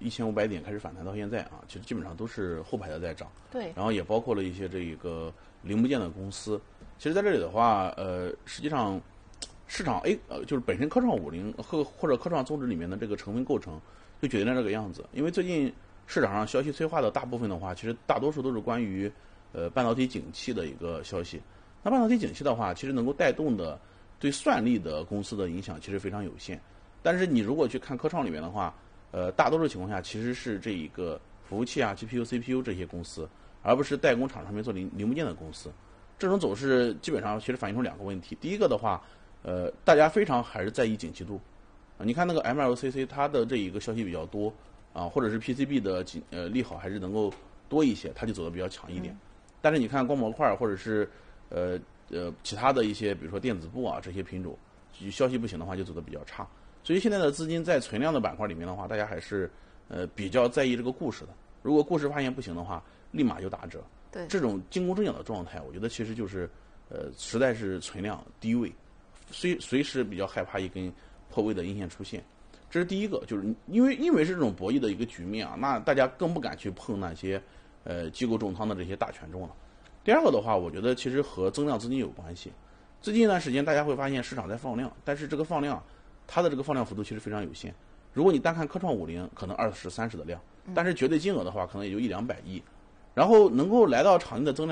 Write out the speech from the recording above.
1500点开始反弹到现在啊，其实基本上都是后排的在涨。 对。 然后也包括了一些这个零部件的公司。其实在这里的话，实际上市场就是本身科创50或者科创综指里面的这个成分构成就决定了这个样子。因为最近市场上消息催化的大部分的话，其实大多数都是关于半导体景气的一个消息。那半导体景气的话，其实能够带动的对算力的公司的影响其实非常有限。但是你如果去看科创里面的话，大多数情况下其实是这一个服务器啊、GPU、CPU 这些公司，而不是代工厂上面做零部件的公司。这种走势基本上其实反映出两个问题。第一个的话，大家非常还是在意景气度啊。你看那个 MLCC 它的这一个消息比较多啊，或者是 PCB 的利好还是能够多一些，它就走得比较强一点。但是你看光模块或者是其他的一些，比如说电子部啊这些品种，消息不行的话就走得比较差。所以现在的资金在存量的板块里面的话，大家还是比较在意这个故事的。如果故事发现不行的话，立马就打折。 对， 这种惊弓之鸟的状态，我觉得其实就是实在是存量低位，随时比较害怕一根破位的阴线出现。这是第一个，就是因为是这种博弈的一个局面啊，那大家更不敢去碰那些机构重仓的这些大权重了。第二个的话，我觉得其实和增量资金有关系。最近一段时间，大家会发现市场在放量，但是这个放量，它的这个放量幅度其实非常有限。如果你单看科创50，可能20、30的量，但是绝对金额的话，可能也就100-200亿。然后能够来到场内的增量